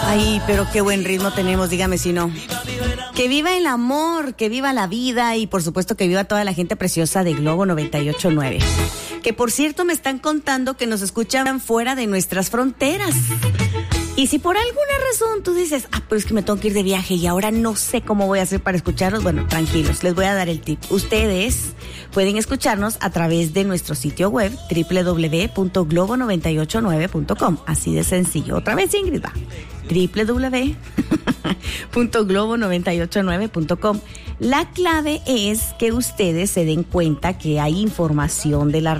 Ay, pero qué buen ritmo tenemos, dígame si no. Que viva el amor, que viva la vida y por supuesto que viva toda la gente preciosa de Globo 98.9. Que por cierto me están contando que nos escuchan fuera de nuestras fronteras. Y si por alguna razón tú dices, pero es que me tengo que ir de viaje y ahora no sé cómo voy a hacer para escucharlos, bueno, tranquilos, les voy a dar el tip. Ustedes pueden escucharnos a través de nuestro sitio web www.globo989.com. Así de sencillo. Otra vez, Ingrid, va. www.globo989.com. La clave es que ustedes se den cuenta que hay información de la